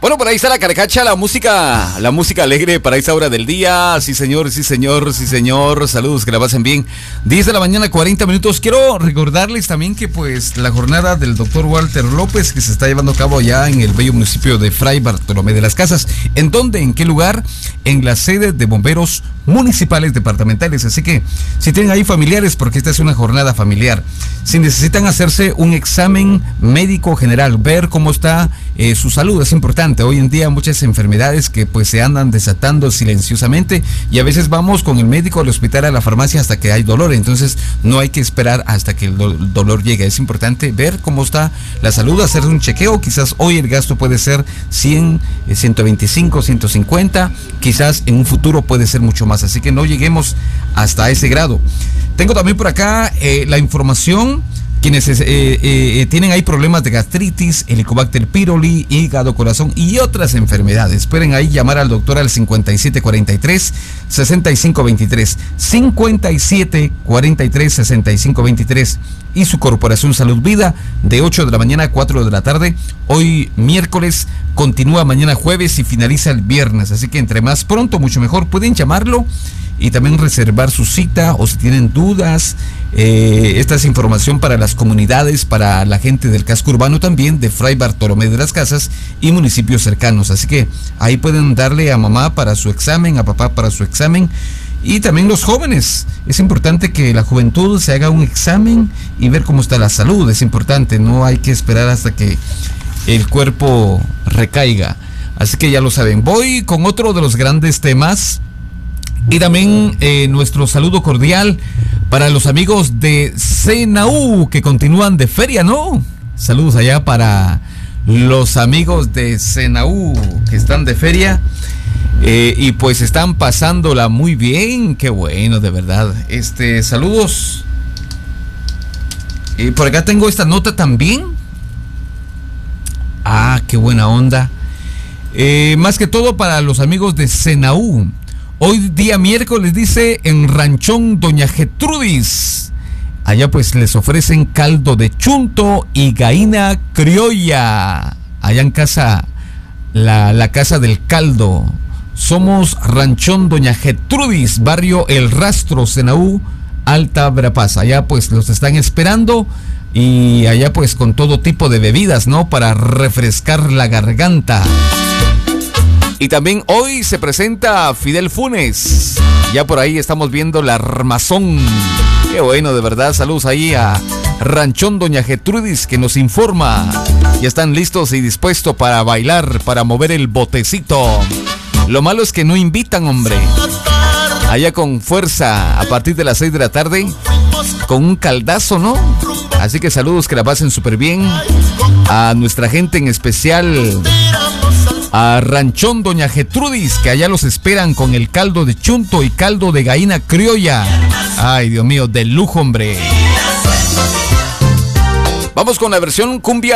Bueno, por ahí está la carcacha, la música alegre para esta hora del día. Sí, señor, sí, señor, sí, señor. Saludos, que la pasen bien. 10 de la mañana, 40 minutos. Quiero recordarles también que pues la jornada del doctor Walter López, que se está llevando a cabo allá en el bello municipio de Fray Bartolomé de las Casas. ¿En dónde? ¿En qué lugar? En la sede de bomberos municipales departamentales. Así que si tienen ahí familiares, porque esta es una jornada familiar, si necesitan hacerse un examen médico general, ver cómo está su salud, es importante. Hoy en día muchas enfermedades que pues se andan desatando silenciosamente y a veces vamos con el médico al hospital, a la farmacia hasta que hay dolor, entonces no hay que esperar hasta que el dolor llegue. Es importante ver cómo está la salud, hacer un chequeo. Quizás hoy el gasto puede ser 100, 125, 150, quizás en un futuro puede ser mucho más, así que no lleguemos hasta ese grado. Tengo también por acá la información. Quienes tienen ahí problemas de gastritis, Helicobacter pylori, hígado, corazón y otras enfermedades, pueden ahí llamar al doctor al 5743-6523, 5743-6523 y su corporación Salud Vida de 8 de la mañana a 4 de la tarde. Hoy miércoles, continúa mañana jueves y finaliza el viernes, así que entre más pronto mucho mejor. Pueden llamarlo y también reservar su cita, o si tienen dudas. Esta es información para las comunidades, para la gente del casco urbano también, de Fray Bartolomé de las Casas y municipios cercanos. Así que ahí pueden darle a mamá para su examen, a papá para su examen. Y también los jóvenes, es importante que la juventud se haga un examen y ver cómo está la salud. Es importante, no hay que esperar hasta que el cuerpo recaiga. Así que ya lo saben. Voy con otro de los grandes temas. Y también nuestro saludo cordial para los amigos de CNAU que continúan de feria, ¿no? Saludos allá para los amigos de CNAU que están de feria y pues están pasándola muy bien. Qué bueno, de verdad. Saludos. Por acá tengo esta nota también. Ah, qué buena onda. Más que todo para los amigos de CNAU. Hoy día miércoles, dice, en Ranchón Doña Getrudis. Allá pues les ofrecen caldo de chunto y gallina criolla. Allá en casa, la casa del caldo. Somos Ranchón Doña Getrudis, barrio El Rastro, CNAU, Alta Verapaz. Allá pues los están esperando y allá pues con todo tipo de bebidas, ¿no? Para refrescar la garganta. Y también hoy se presenta Fidel Funes. Ya por ahí estamos viendo la armazón. Qué bueno, de verdad. Saludos ahí a Ranchón Doña Getrudis, que nos informa. Ya están listos y dispuestos para bailar, para mover el botecito. Lo malo es que no invitan, hombre. Allá con fuerza, a partir de las 6 de la tarde, con un caldazo, ¿no? Así que saludos, que la pasen súper bien. A nuestra gente, en especial a Ranchón Doña Getrudis, que allá los esperan con el caldo de chunto y caldo de gallina criolla. Ay, Dios mío, de lujo, hombre. Vamos con la versión cumbia